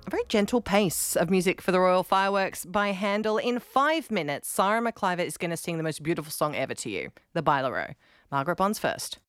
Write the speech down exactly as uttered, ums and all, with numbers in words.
A very gentle pace of music for the Royal Fireworks by Handel. In five minutes, Sarah McIver is going to sing the most beautiful song ever to you, the Bailaro. Margaret Bonds first.